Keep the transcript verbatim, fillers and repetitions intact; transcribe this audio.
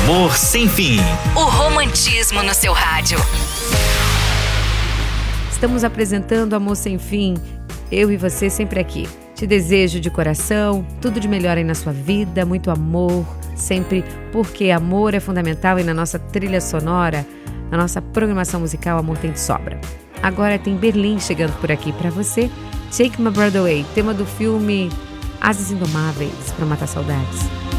Amor Sem Fim. O romantismo no seu rádio. Estamos apresentando Amor Sem Fim. Eu e você sempre aqui. Te desejo de coração tudo de melhor aí na sua vida, muito amor, sempre, porque amor é fundamental e na nossa trilha sonora, na nossa programação musical, amor tem de sobra. Agora tem Berlim chegando por aqui para você. Take My Breath Away, tema do filme Asas Indomáveis para Matar Saudades.